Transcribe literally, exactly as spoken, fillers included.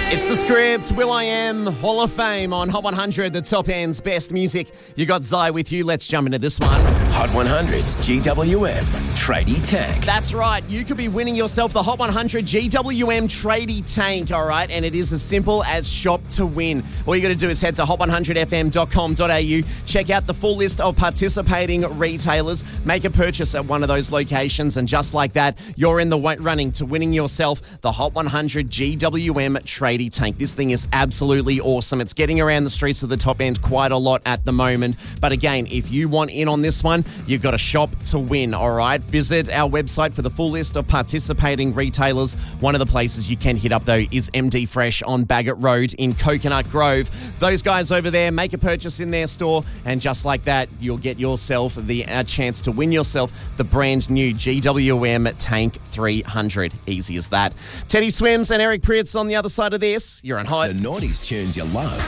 It's The Script, will.i.am, Hall of Fame on Hot one hundred, the top end's best music. You got Zai with you. Let's jump into this one. Hot one hundred's G W M Tradie Tank. That's right. You could be winning yourself the Hot one hundred G W M Tradie Tank, all right? And it is as simple as shop to win. All you got to do is head to hot one hundred f m dot com dot a u, check out the full list of participating retailers, make a purchase at one of those locations, and just like that, you're in the running to winning yourself the Hot one hundred G W M Tradie Tank. This thing is absolutely awesome. It's getting around the streets of the top end quite a lot at the moment. But again, if you want in on this one, you've got to shop to win, all right? Visit our website for the full list of participating retailers. One of the places you can hit up, though, is M D Fresh on Bagot Road in Coconut Grove. Those guys over there, make a purchase in their store, and just like that, you'll get yourself the uh, chance to win yourself the brand new G W M Tank three hundred. Easy as that. Teddy Swims and Eric Pritz on the other side of this. You're on Hot. The noughties tunes you love.